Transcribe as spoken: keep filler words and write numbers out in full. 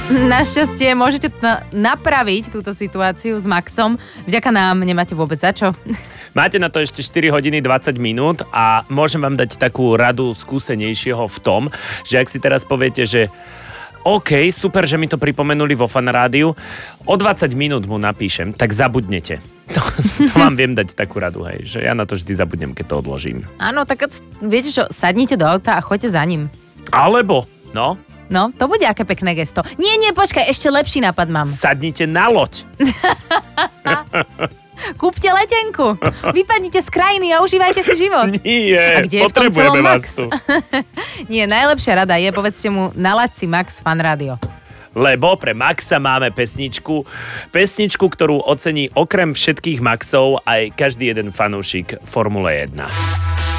Našťastie môžete na- napraviť túto situáciu s Maxom. Vďaka nám nemáte vôbec za čo. Máte na to ešte štyri hodiny dvadsať minút a môžem vám dať takú radu skúsenejšieho v tom, že ak si teraz poviete, že OK, super, že mi to pripomenuli vo Fan rádiu, o dvadsať minút mu napíšem, tak zabudnete. To, to vám viem dať takú radu, hej, že ja na to vždy zabudnem, keď to odložím. Áno, tak viete čo, sadnite do auta a choďte za ním. Alebo, no... No, to bude aké pekné gesto. Nie, nie, počkaj, ešte lepší nápad mám. Sadnite na loď. Kúpte letenku. Vypadnite z krajiny a užívajte si život. Nie, a kde je v tom potrebujeme celom vás Max? tu. Nie, najlepšia rada je, povedzte mu, nalaď si Max Fan rádio. Lebo pre Maxa máme pesničku, pesničku, ktorú ocení okrem všetkých Maxov aj každý jeden fanúšik Formule jeden.